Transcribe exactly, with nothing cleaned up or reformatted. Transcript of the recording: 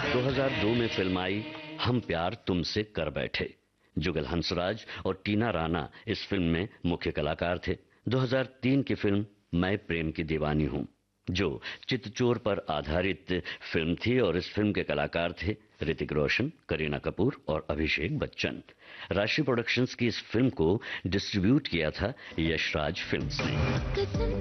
दो हज़ार दो में फिल्म आई हम प्यार तुमसे कर बैठे। जुगल हंसराज और टीना राणा इस फिल्म में मुख्य कलाकार थे। दो हज़ार तीन की फिल्म मैं प्रेम की दीवानी हूं, जो चितचोर पर आधारित फिल्म थी और इस फिल्म के कलाकार थे ऋतिक रोशन, करीना कपूर और अभिषेक बच्चन। राशि प्रोडक्शंस की इस फिल्म को डिस्ट्रीब्यूट किया था यशराज फिल्म्स ने।